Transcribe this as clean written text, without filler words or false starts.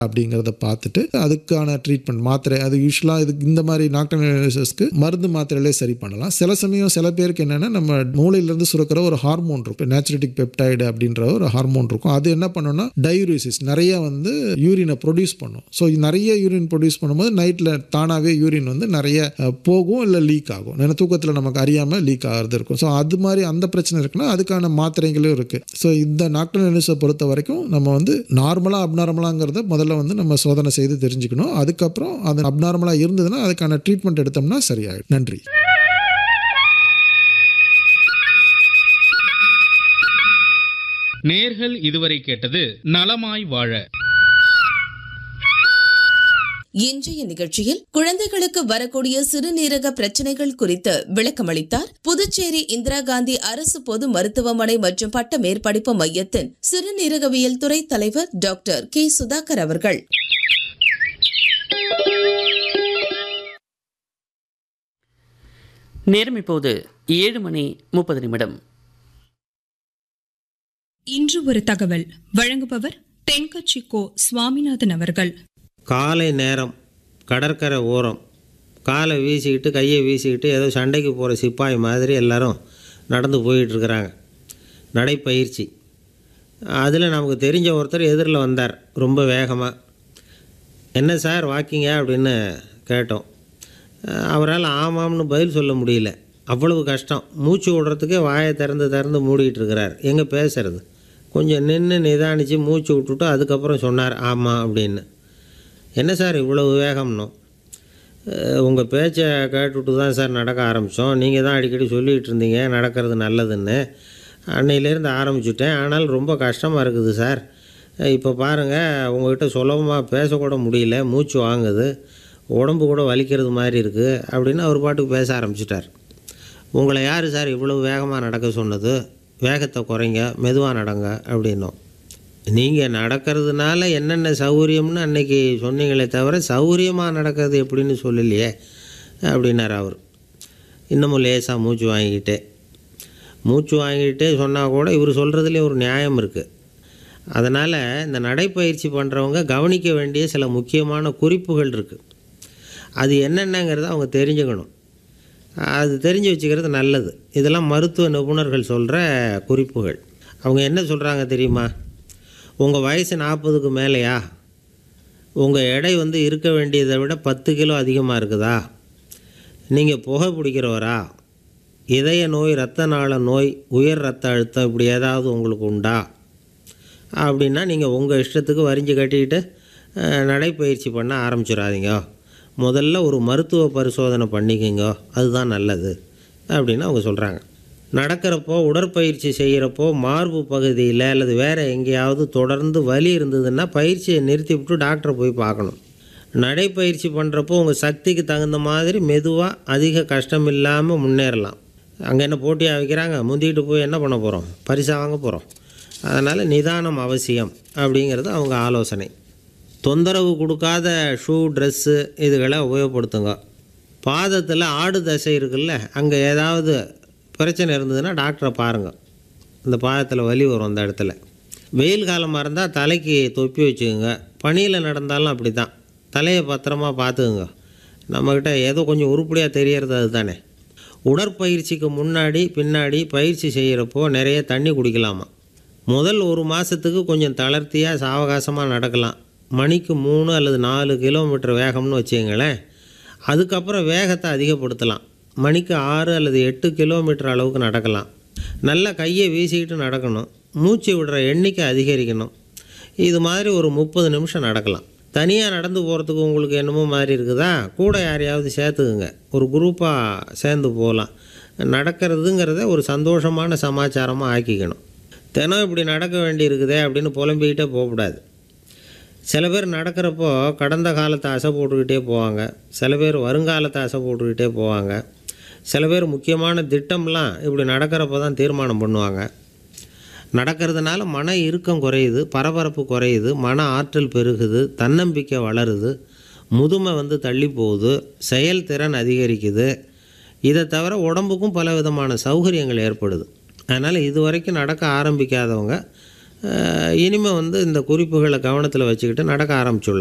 அப்படிங்கிறத பார்த்துட்டு அதுக்கான ட்ரீட்மெண்ட் மாத்திரை, அது யூஸ்வலாக இது இந்த மாதிரி நாக்டர்னலிசஸ்க்கு மருந்து மாத்திரையிலே சரி பண்ணலாம். சில சமயம் சில பேருக்கு என்னென்னா நம்ம மூளையிலேருந்து சுரக்கிற ஒரு ஹார்மோன் இருக்கும், நேச்சுரலிக் பெப்டைடு அப்படின்ற ஒரு ஹார்மோன் இருக்கும். அது என்ன பண்ணுன்னா டையூரிசிஸ் நிறைய யூரினை ப்ரொடியூஸ் பண்ணும். ஸோ நிறைய யூரின் ப்ரொடியூஸ் பண்ணும்போது நைட்டில் தானாகவே யூரின் நிறைய போகும், இல்லை லீக் ஆகும். ஏன்னா தூக்கத்தில் நமக்கு அறியாமல் லீக் ஆகிறது இருக்கும். ஸோ அது மாதிரி அந்த பிரச்சனை இருக்குன்னா அதுக்கான மாத்திரைகளும் இருக்குது. ஸோ இந்த நாக்டர்னலிசை பொறுத்த வரைக்கும் நம்ம நார்மலாக அப்நார்மலாங்கிறத முதல்ல நம்ம சோதனை செய்து தெரிஞ்சுக்கணும். அதுக்கப்புறம் அது அப்நார்மலாக இருந்ததுன்னா அதுக்கான ட்ரீட்மெண்ட் எடுத்தோம்னா சரியாயிடும். நன்றி. நேர்கள் இதுவரை கேட்டது நலமாய் வாழ. இன்றைய நிகழ்ச்சியில் குழந்தைகளுக்கு வரக்கூடிய சிறுநீரக பிரச்சனைகள் குறித்து விளக்கமளித்தார் புதுச்சேரி இந்திரா காந்தி அரசு பொது மருத்துவமனை மற்றும் பட்ட மேற்படிப்பு மையத்தின் சிறுநீரகவியல் துறை தலைவர் டாக்டர் கே சுதாகர் அவர்கள். நேரம் இப்போது 7:30. இன்று ஒரு தகவல் வழங்குபவர் தென்கட்சி கோ சுவாமிநாதன் அவர்கள். காலை நேரம் கடற்கரை ஓரம் காலை வீசிக்கிட்டு கையை வீசிக்கிட்டு ஏதோ சண்டைக்கு போகிற சிப்பாய் மாதிரி எல்லோரும் நடந்து போயிட்டுருக்குறாங்க. நடைப்பயிற்சி. அதில் நமக்கு தெரிஞ்ச ஒருத்தர் எதிரில் வந்தார் ரொம்ப வேகமாக. என்ன சார் வாக்கிங்க அப்படின்னு கேட்டோம். அவரால் ஆமாம்னு பதில் சொல்ல முடியல, அவ்வளவு கஷ்டம். மூச்சு விடுறதுக்கே வாயை திறந்து மூடிகிட்டு இருக்கிறார். எங்கே பேசுறது? கொஞ்சம் நின்று நிதானித்து மூச்சு விட்டுட்டு அதுக்கப்புறம் சொன்னார் ஆமாம் அப்படின்னு. என்ன சார் இவ்வளவு வேகம்னோம்? உங்கள் பேச்சை கேட்டுவிட்டு தான் சார் நடக்க ஆரம்பித்தோம். நீங்கள் தான் அடிக்கடி சொல்லிகிட்டு இருந்தீங்க நடக்கிறது நல்லதுன்னு. அன்னையிலேருந்து ஆரம்பிச்சுட்டேன். ஆனால் ரொம்ப கஷ்டமாக இருக்குது சார். இப்போ பாருங்கள், உங்கள்கிட்ட சுலபமாக பேசக்கூட முடியல, மூச்சு வாங்குது, உடம்பு கூட வலிக்கிறது மாதிரி இருக்குது அப்படின்னு அவர் பாட்டுக்கு பேச ஆரம்பிச்சிட்டார். உங்களை யார் சார் இவ்வளவு வேகமாக நடக்க சொன்னது? வேகத்தை குறைங்க, மெதுவாக நடங்க அப்படின்னோம். நீங்கள் நடக்கிறதுனால என்னென்ன சௌகரியம்னு அன்றைக்கி சொன்னீங்களே தவிர சௌகரியமாக நடக்கிறது எப்படின்னு சொல்லலையே அப்படின்னார் அவர். இன்னமும் லேசாக மூச்சு வாங்கிக்கிட்டே சொன்னால் கூட இவர் சொல்கிறதுலேயே ஒரு நியாயம் இருக்குது. அதனால் இந்த நடைப்பயிற்சி பண்ணுறவங்க கவனிக்க வேண்டிய சில முக்கியமான குறிப்புகள் இருக்குது. அது என்னென்னங்கிறத அவங்க தெரிஞ்சுக்கணும். அது தெரிஞ்சு வச்சுக்கிறது நல்லது. இதெல்லாம் மருத்துவ நிபுணர்கள் சொல்கிற குறிப்புகள். அவங்க என்ன சொல்கிறாங்க தெரியுமா? உங்கள் வயசு 40க்கு மேலேயா? உங்கள் எடை இருக்க வேண்டியதை விட 10 கிலோ அதிகமாக இருக்குதா? நீங்கள் புகை பிடிக்கிறவரா? இதய நோய், இரத்த நாள நோய், உயர் இரத்த அழுத்தம் இப்படி ஏதாவது உங்களுக்கு உண்டா? அப்படின்னா நீங்கள் உங்கள் இஷ்டத்துக்கு வரிஞ்சு கட்டிக்கிட்டு நடைப்பயிற்சி பண்ண ஆரம்பிச்சிடாதீங்க. முதல்ல ஒரு மருத்துவ பரிசோதனை பண்ணிக்கோங்க, அதுதான் நல்லது அப்படின்னு அவங்க சொல்கிறாங்க. நடக்கிறப்போ உடற்பயிற்சி செய்கிறப்போ மார்பு பகுதியில் அல்லது வேறு எங்கேயாவது தொடர்ந்து வலி இருந்ததுன்னா பயிற்சியை நிறுத்திவிட்டு டாக்டரை போய் பார்க்கணும். நடைப்பயிற்சி பண்ணுறப்போ உங்கள் சக்திக்கு தகுந்த மாதிரி மெதுவாக அதிக கஷ்டம் இல்லாமல் முன்னேறலாம். அங்கே என்ன போட்டியாக வைக்கிறாங்க? முந்திக்கிட்டு போய் என்ன பண்ண போகிறோம்? பரிசாக வாங்க போகிறோம். அதனால் நிதானம் அவசியம் அப்படிங்கிறது அவங்க ஆலோசனை. தொந்தரவு கொடுக்காத ஷூ, ட்ரெஸ்ஸு இதுகளை உபயோகப்படுத்துங்க. பாதத்தில் ஆடு தசை இருக்குல்ல, அங்கே ஏதாவது பிரச்சனை இருந்ததுன்னா டாக்டரை பாருங்கள். இந்த பாதத்தில் வலி வரும் அந்த இடத்துல. வெயில் காலமாக இருந்தால் தலைக்கு தொப்பி வச்சுக்கோங்க. பனியில் நடந்தாலும் அப்படி தான், தலையை பத்திரமா பார்த்துக்குங்க. நம்மக்கிட்ட ஏதோ கொஞ்சம் உருப்படியாக தெரியறது அது தானே. உடற்பயிற்சிக்கு முன்னாடி பின்னாடி பயிற்சி செய்கிறப்போ நிறைய தண்ணி குடிக்கலாமா. முதல் 1 மாதத்துக்கு கொஞ்சம் தளர்த்தியாக சாவகாசமாக நடக்கலாம். மணிக்கு 3 அல்லது 4 கிலோமீட்டர் வேகம்னு வச்சுங்களேன். அதுக்கப்புறம் வேகத்தை அதிகப்படுத்தலாம். மணிக்கு 6 அல்லது 8 கிலோமீட்டர் அளவுக்கு நடக்கலாம். நல்லா கையை வீசிக்கிட்டு நடக்கணும். மூச்சு விடுற எண்ணிக்கை அதிகரிக்கணும். இது மாதிரி ஒரு 30 நிமிஷம் நடக்கலாம். தனியாக நடந்து போகிறதுக்கு உங்களுக்கு என்னமோ மாதிரி இருக்குதா? கூட யாரையாவது சேர்த்துக்குங்க. ஒரு குரூப்பாக சேர்ந்து போகலாம். நடக்கிறதுங்கிறத ஒரு சந்தோஷமான சமாச்சாரமாக ஆக்கிக்கணும். தினம் இப்படி நடக்க வேண்டி இருக்குதே அப்படின்னு புலம்பிக்கிட்டே போகக்கூடாது. சில பேர் நடக்கிறப்போ கடந்த காலத்தை அசை போட்டுக்கிட்டே போவாங்க. சில பேர் வருங்காலத்தை அசை போட்டுக்கிட்டே போவாங்க. சில பேர் முக்கியமான திட்டம்லாம் இப்படி நடக்கிறப்ப தான் தீர்மானம் பண்ணுவாங்க. நடக்கிறதுனால மன இறுக்கம் குறையுது, பரபரப்பு குறையுது, மன ஆற்றல் பெருகுது, தன்னம்பிக்கை வளருது, முதுமை தள்ளி போகுது, செயல்திறன் அதிகரிக்குது. இதை தவிர உடம்புக்கும் பல விதமான சௌகரியங்கள் ஏற்படுது. அதனால் இது வரைக்கும் நடக்க ஆரம்பிக்காதவங்க இனிமேல் இந்த குறிப்புகளை கவனத்தில் வச்சுக்கிட்டு நடக்க ஆரம்பிச்சுடலாம்.